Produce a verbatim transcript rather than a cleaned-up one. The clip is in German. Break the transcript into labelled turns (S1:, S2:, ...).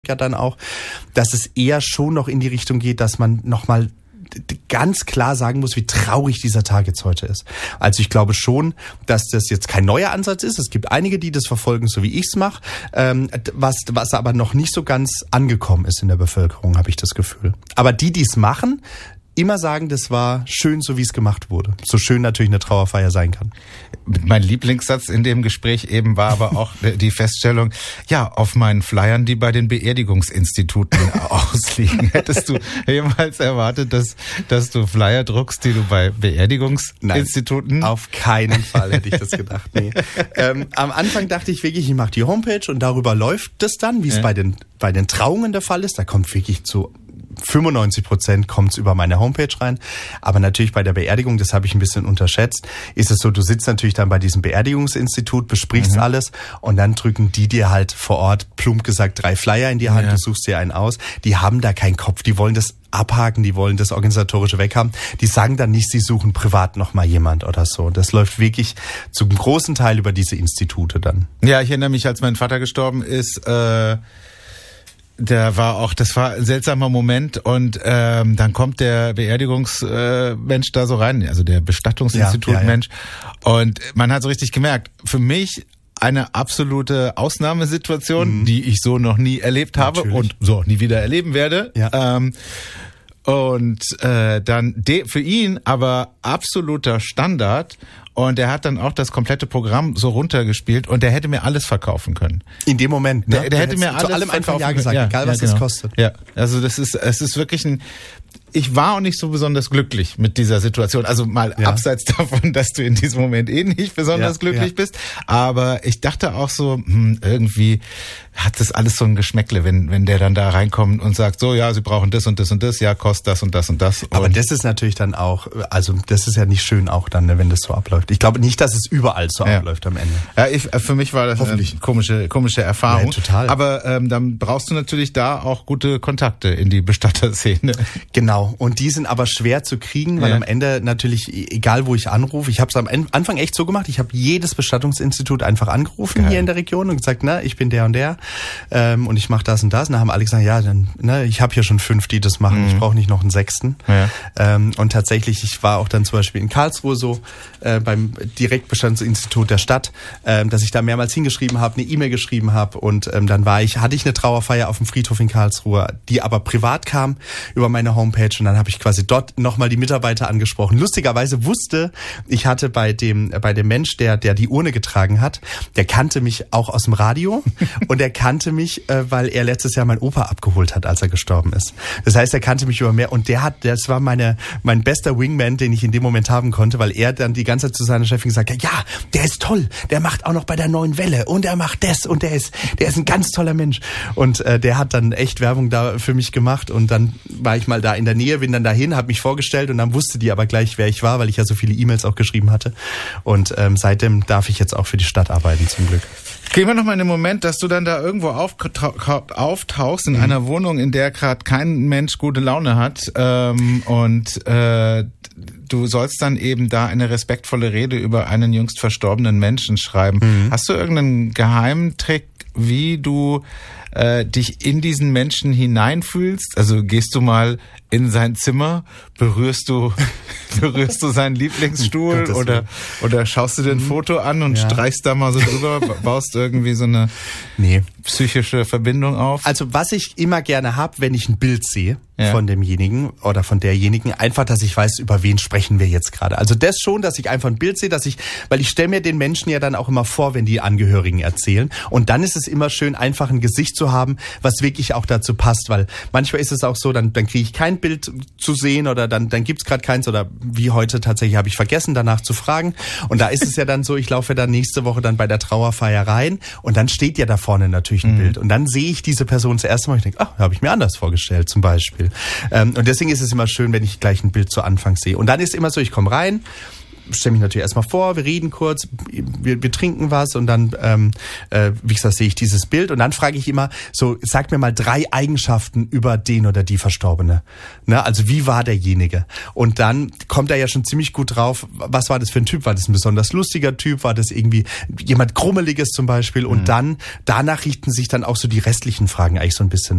S1: ja dann auch, dass es eher schon noch in die Richtung geht, dass man nochmal ganz klar sagen muss, wie traurig dieser Tag jetzt heute ist. Also ich glaube schon, dass das jetzt kein neuer Ansatz ist. Es gibt einige, die das verfolgen, so wie ich es mache, ähm, was, was aber noch nicht so ganz angekommen ist in der Bevölkerung, habe ich das Gefühl. Aber die, die es machen, immer sagen, das war schön, so wie es gemacht wurde. So schön natürlich eine Trauerfeier sein kann.
S2: Mein Lieblingssatz in dem Gespräch eben war aber auch die Feststellung, ja, auf meinen Flyern, die bei den Beerdigungsinstituten ausliegen. Hättest du jemals erwartet, dass, dass du Flyer druckst, die du bei Beerdigungsinstituten...
S1: Nein, auf keinen Fall hätte ich das gedacht. Nee. ähm, am Anfang dachte ich wirklich, ich mache die Homepage und darüber läuft das dann, wie es ja. bei den, bei den Trauungen der Fall ist. Da kommt wirklich zu fünfundneunzig Prozent kommt's über meine Homepage rein. Aber natürlich bei der Beerdigung, das habe ich ein bisschen unterschätzt, ist es so, du sitzt natürlich dann bei diesem Beerdigungsinstitut, besprichst mhm. alles und dann drücken die dir halt vor Ort, plump gesagt, drei Flyer in die Hand, ja. du suchst dir einen aus. Die haben da keinen Kopf, die wollen das abhaken, die wollen das Organisatorische weghaben. Die sagen dann nicht, sie suchen privat nochmal jemand oder so. Das läuft wirklich zum großen Teil über diese Institute dann.
S2: Ja, ich erinnere mich, als mein Vater gestorben ist, äh Der war auch, das war ein seltsamer Moment und ähm, dann kommt der Beerdigungsmensch äh, da so rein, also der Bestattungsinstitut-Mensch ja, ja, ja. und man hat so richtig gemerkt, für mich eine absolute Ausnahmesituation, mhm. die ich so noch nie erlebt habe Natürlich. und so auch nie wieder erleben werde. Ja. Ähm, und äh, dann de, für ihn aber absoluter Standard. Und er hat dann auch das komplette Programm so runtergespielt und der hätte mir alles verkaufen können.
S1: In dem Moment, ne?
S2: Der, der hätte mir alles
S1: zu allem einfach Ja gesagt,
S2: ja,
S1: egal was
S2: ja, genau.
S1: das kostet.
S2: Ja, also das ist, es ist wirklich ein, ich war auch nicht so besonders glücklich mit dieser Situation. Also mal ja. abseits davon, dass du in diesem Moment eh nicht besonders ja, glücklich ja. bist. Aber ich dachte auch so, hm, irgendwie hat das alles so ein Geschmäckle, wenn, wenn der dann da reinkommt und sagt, so, ja, sie brauchen das und das und das, ja, kostet das und das und das.
S1: Aber
S2: und
S1: das ist natürlich dann auch, also das ist ja nicht schön auch dann, wenn das so abläuft. Ich glaube nicht, dass es überall so ja. abläuft am Ende.
S2: Ja, ich, für mich war das eine komische, komische Erfahrung.
S1: Ja, total.
S2: Aber ähm, dann brauchst du natürlich da auch gute Kontakte in die Bestatterszene.
S1: Genau. Und die sind aber schwer zu kriegen, weil ja. am Ende natürlich, egal wo ich anrufe, ich habe es am Anfang echt so gemacht, ich habe jedes Bestattungsinstitut einfach angerufen Geil. hier in der Region und gesagt, na, ich bin der und der ähm, und ich mache das und das. Und dann haben alle gesagt, ja, dann, ne, ich habe hier schon fünf, die das machen, mhm. ich brauche nicht noch einen sechsten. Ja. Ähm, und tatsächlich, ich war auch dann zum Beispiel in Karlsruhe so äh, beim Direktbestandsinstitut der Stadt, äh, dass ich da mehrmals hingeschrieben habe, eine E-Mail geschrieben habe und ähm, dann war ich, hatte ich eine Trauerfeier auf dem Friedhof in Karlsruhe, die aber privat kam über meine Homepage und dann habe ich quasi dort nochmal die Mitarbeiter angesprochen. Lustigerweise wusste, ich hatte bei dem bei dem Mensch, der der die Urne getragen hat, der kannte mich auch aus dem Radio und er kannte mich, äh, weil er letztes Jahr mein Opa abgeholt hat, als er gestorben ist. Das heißt, er kannte mich über mehr und der hat, das war meine mein bester Wingman, den ich in dem Moment haben konnte, weil er dann die ganze Zeit zu seiner Chefin gesagt hat, ja, der ist toll, der macht auch noch bei der Neuen Welle und er macht das und der ist der ist ein ganz toller Mensch und äh, der hat dann echt Werbung da für mich gemacht und dann war ich mal da in der Nähe, bin dann dahin, habe mich vorgestellt und dann wusste die aber gleich, wer ich war, weil ich ja so viele E-Mails auch geschrieben hatte. Und ähm, seitdem darf ich jetzt auch für die Stadt arbeiten, zum Glück.
S2: Gehen wir nochmal in den Moment, dass du dann da irgendwo auftauchst in mhm. einer Wohnung, in der gerade kein Mensch gute Laune hat ähm, und äh, du sollst dann eben da eine respektvolle Rede über einen jüngst verstorbenen Menschen schreiben. Mhm. Hast du irgendeinen geheimen Trick, wie du äh, dich in diesen Menschen hineinfühlst? Also gehst du mal in sein Zimmer, berührst du berührst du seinen Lieblingsstuhl oder oder schaust du dir ein Foto an und ja. streichst da mal so drüber, baust irgendwie so eine nee. psychische Verbindung auf?
S1: Also was ich immer gerne habe, wenn ich ein Bild sehe ja. von demjenigen oder von derjenigen, einfach, dass ich weiß, über wen sprechen wir jetzt gerade. Also das schon, dass ich einfach ein Bild sehe, dass ich, weil ich stelle mir den Menschen ja dann auch immer vor, wenn die Angehörigen erzählen und dann ist es immer schön, einfach ein Gesicht zu haben, was wirklich auch dazu passt, weil manchmal ist es auch so, dann dann kriege ich kein Bild zu sehen oder dann dann gibt's gerade keins oder wie heute tatsächlich habe ich vergessen, danach zu fragen. Und da ist es ja dann so, ich laufe dann nächste Woche dann bei der Trauerfeier rein und dann steht ja da vorne natürlich ein mhm. Bild. Und dann sehe ich diese Person das erste Mal und ich denke, ach, habe ich mir anders vorgestellt zum Beispiel. Ähm, und deswegen ist es immer schön, wenn ich gleich ein Bild zu Anfang sehe. Und dann ist immer so, ich komme rein, stelle mich natürlich erstmal vor, wir reden kurz, wir, wir trinken was und dann, ähm, äh, wie gesagt, sehe ich dieses Bild und dann frage ich immer, so, sag mir mal drei Eigenschaften über den oder die Verstorbene. Ne? Also wie war derjenige? Und dann kommt er ja schon ziemlich gut drauf, was war das für ein Typ? War das ein besonders lustiger Typ? War das irgendwie jemand Krummeliges zum Beispiel? Und mhm. dann, danach richten sich dann auch so die restlichen Fragen eigentlich so ein bisschen